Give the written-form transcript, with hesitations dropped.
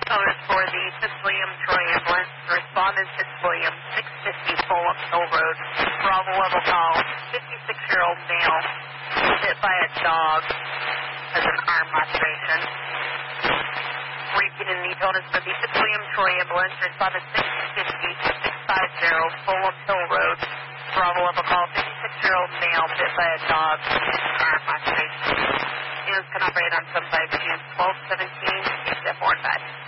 Oh, it's for the Fitzwilliam Troy ambulance. Respondent Fitzwilliam, 650 Fulham Hill Road. Bravo level call. 56-year-old male bit by a dog as an arm laceration. Repeating the total for the Fitzwilliam Troy ambulance. Respondent 650 Fulham Hill Road. Bravo level call. 56-year-old male bit by a dog arm laceration. Units can operate on some 5 1217 8 4 5.